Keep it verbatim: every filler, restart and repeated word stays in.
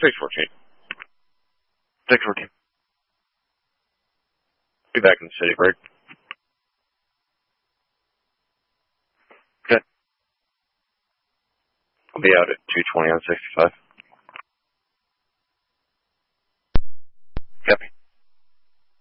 six fourteen. six fourteen. Be back in the city, Greg. Okay. I'll be out at two twenty on sixty-five.